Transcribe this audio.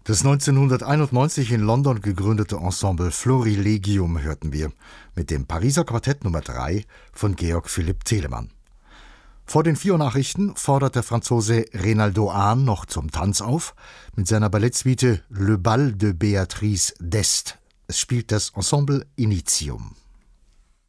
Das 1991 in London gegründete Ensemble Florilegium hörten wir mit dem Pariser Quartett Nummer 3 von Georg Philipp Telemann. Vor den 4 Nachrichten fordert der Franzose Reynaldo Hahn noch zum Tanz auf mit seiner Ballettsuite Le Bal de Béatrice d'Est. Es spielt das Ensemble Initium.